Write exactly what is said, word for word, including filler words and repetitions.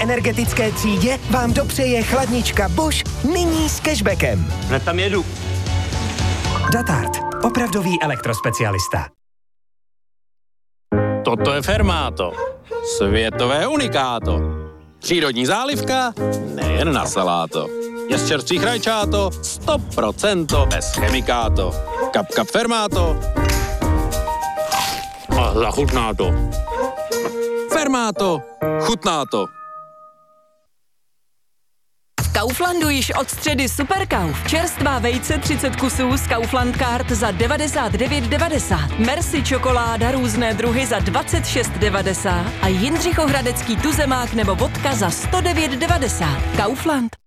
energetické třídě vám dopřeje chladnička Bosch nyní s cashbackem. Hned tam jedu. Datart. Opravdový elektrospecialista. Toto je Fermáto. Světové unikáto. Přírodní zálivka, nejen na saláto. Je z čerstvých rajčáto, sto procent bez chemikáto. Kap, kap Fermáto. A zachutná to. Fermáto, chutná to. V Kauflandu již od středy Superkauf. Čerstvá vejce třicet kusů z Kaufland Card za devadesát devět devadesát. Merci čokoláda různé druhy za dvacet šest devadesát a Jindřichohradecký tuzemák nebo vodka za sto devět devadesát. Kaufland.